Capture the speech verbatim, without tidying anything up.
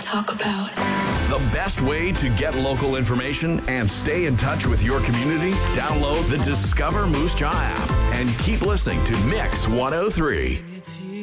talk about. The best way to get local information and stay in touch with your community? Download the Discover Moose Jaw app and keep listening to Mix one oh three.